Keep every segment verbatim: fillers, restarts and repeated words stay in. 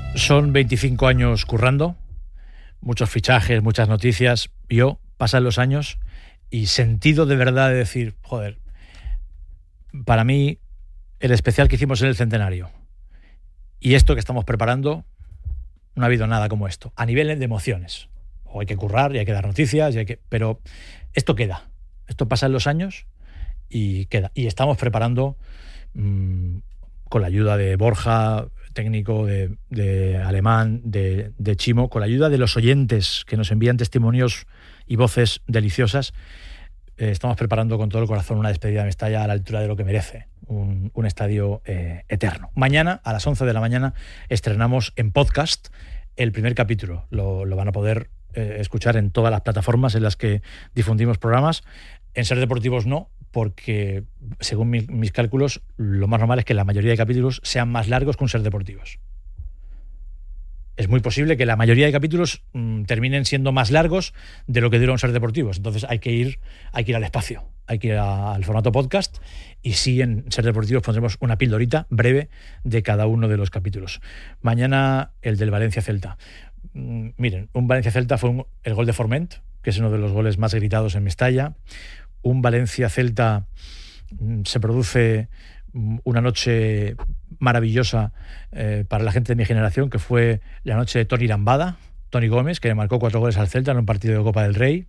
Son veinticinco años currando, muchos fichajes, muchas noticias. Yo, pasan los años y sentido de verdad de decir, joder, para mí el especial que hicimos en el centenario y esto que estamos preparando, no ha habido nada como esto, a nivel de emociones. O hay que currar y hay que dar noticias, y hay que, pero esto queda. Esto pasa en los años y queda. Y estamos preparando mmm, con la ayuda de Borja, técnico de, de Alemán, de, de Chimo, con la ayuda de los oyentes que nos envían testimonios y voces deliciosas, eh, estamos preparando con todo el corazón una despedida de Mestalla a la altura de lo que merece, un, un estadio eh, eterno. Mañana, a las once de la mañana, estrenamos en podcast el primer capítulo. Lo, lo van a poder eh, escuchar en todas las plataformas en las que difundimos programas. En Ser Deportivos no, porque según mi, mis cálculos, lo más normal es que la mayoría de capítulos sean más largos que un Ser Deportivos. Es muy posible que la mayoría de capítulos mmm, terminen siendo más largos de lo que dura un Ser Deportivos. Entonces hay que ir, hay que ir al espacio, hay que ir a, al formato podcast, y sí, en Ser Deportivos pondremos una pildorita breve de cada uno de los capítulos. Mañana el del Valencia-Celta. Mm, miren, un Valencia-Celta fue un, el gol de Forment, que es uno de los goles más gritados en Mestalla. Un Valencia-Celta mm, se produce mm, una noche maravillosa eh, para la gente de mi generación, que fue la noche de Toni Lambada, Toni Gómez, que le marcó cuatro goles al Celta en un partido de Copa del Rey.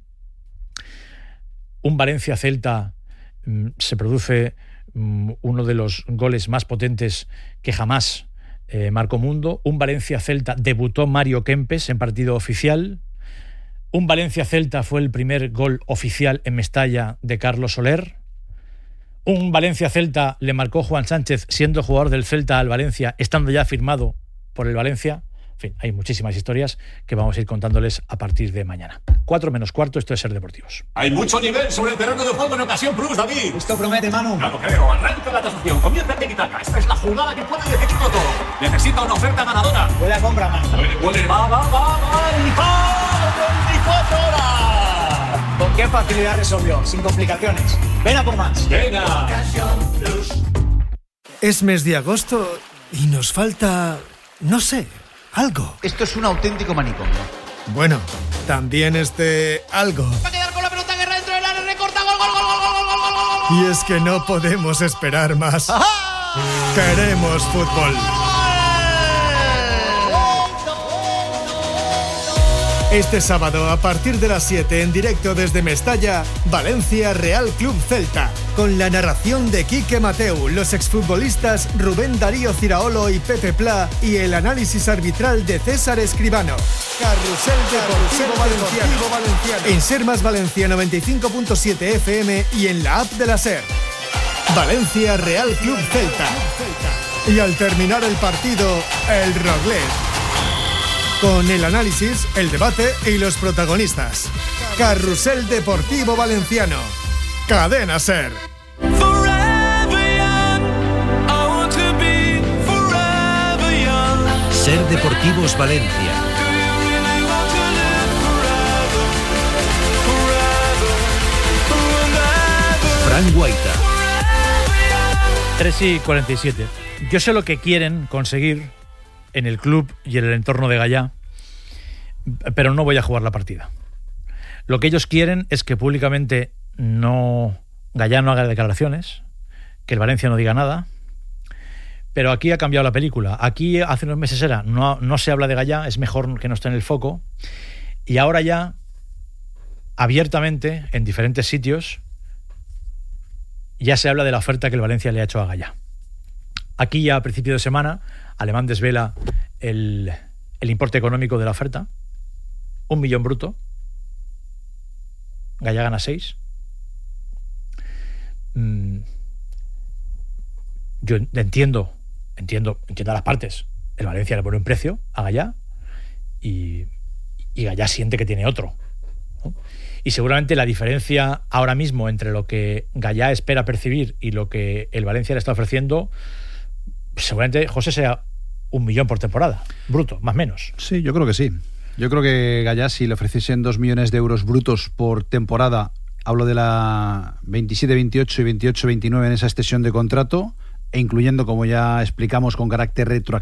Un Valencia-Celta mm, se produce mm, uno de los goles más potentes que jamás eh, marcó Mundo. Un Valencia-Celta debutó Mario Kempes en partido oficial. Un Valencia-Celta fue el primer gol oficial en Mestalla de Carlos Soler. Un Valencia-Celta le marcó Juan Sánchez siendo jugador del Celta al Valencia, estando ya firmado por el Valencia. En fin, hay muchísimas historias que vamos a ir contándoles a partir de mañana. Cuatro menos cuarto, esto es Ser Deportivos. Hay mucho nivel sobre el terreno de juego en ocasión plus, David. Esto promete, Manu. Claro, creo. Arranca la tasación. Comienza el tiki-taka. Esta es la jugada que puede decidirlo todo. Necesita una oferta ganadora. Buena compra, Manu. Puede, puede, va, va, va, va. Y va. veinticuatro horas. ¿Con qué facilidad resolvió? Sin complicaciones. Ven a por más. Venga. Es mes de agosto y nos falta, no sé, algo. Esto es un auténtico manicomio. Bueno, también este algo. Va a quedar con la pelota, Guerra dentro del área, recorta, gol, gol, gol, gol, gol, gol, gol, gol. Y es que no podemos esperar más. ¡Ajá! Queremos fútbol. Este sábado, a partir de las siete, en directo desde Mestalla, Valencia Real Club Celta, con la narración de Quique Mateu, los exfutbolistas Rubén Darío Ciraolo y Pepe Pla, y el análisis arbitral de César Escribano. Carrusel Deportivo Valenciano. Valenciano. En Ser Más Valencia noventa y cinco punto siete F M y en la app de la Ser. Valencia Real Club Celta. Y al terminar el partido, el Roglet. Con el análisis, el debate y los protagonistas. Carrusel Deportivo Valenciano. Cadena Ser. Ser Deportivos Valencia. Fran Guaita. tres y cuarenta y siete. Yo sé lo que quieren conseguir en el club y en el entorno de Gallá, pero no voy a jugar la partida. Lo que ellos quieren es que públicamente no Gallá no haga declaraciones, que el Valencia no diga nada, pero aquí ha cambiado la película. Aquí hace unos meses era no, no se habla de Gallá, es mejor que no esté en el foco, y ahora ya abiertamente en diferentes sitios ya se habla de la oferta que el Valencia le ha hecho a Gallá. Aquí ya a principio de semana Alemán desvela el, el importe económico de la oferta. Un millón bruto. Gallá gana seis. Mm, yo entiendo, entiendo, entiendo a las partes. El Valencia le pone un precio a Gallá y, y Gallá siente que tiene otro, ¿no? Y seguramente la diferencia ahora mismo entre lo que Gallá espera percibir y lo que el Valencia le está ofreciendo, seguramente, José, sea un millón por temporada, bruto, más o menos. Sí, yo creo que sí. Yo creo que Gallá, si le ofreciesen dos millones de euros brutos por temporada, hablo de la veintisiete veintiocho y veintiocho veintinueve en esa extensión de contrato, e incluyendo, como ya explicamos, con carácter retroactivo,